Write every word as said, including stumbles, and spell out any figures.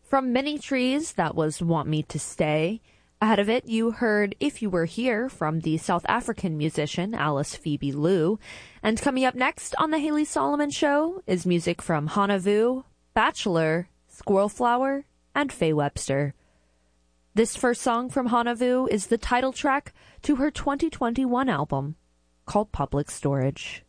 From Many Trees, that was Want Me to Stay. Ahead of it, you heard If You Were Here from the South African musician Alice Phoebe Lou. And coming up next on The Haley Solomon Show is music from Hannah Vu, Bachelor, Squirrel Flower, and Faye Webster. This first song from Hannah Vu is the title track to her twenty twenty-one album called Public Storage.